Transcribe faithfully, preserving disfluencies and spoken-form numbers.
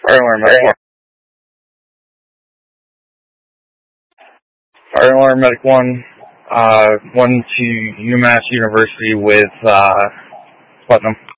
Fire alarm medic one. Fire alarm medic one. Uh, one to UMass University with uh, Putnam.